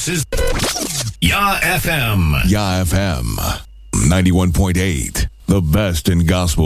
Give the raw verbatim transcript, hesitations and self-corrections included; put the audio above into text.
This is Ya F M. Ya F M ninety-one point eight. The best in gospel